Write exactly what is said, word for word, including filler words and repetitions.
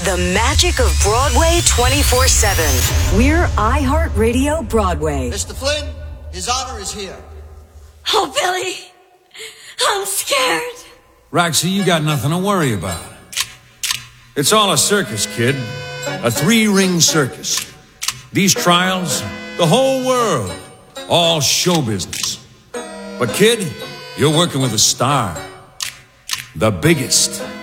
The magic of Broadway twenty-four seven. We're iHeartRadio Broadway. Mister Flynn, His Honor is here. Oh, Billy, I'm scared. Roxy, you got nothing to worry about. It's all a circus, kid. A three-ring circus. These trials, the whole world, all show business. But kid, you're working with a star. The biggest.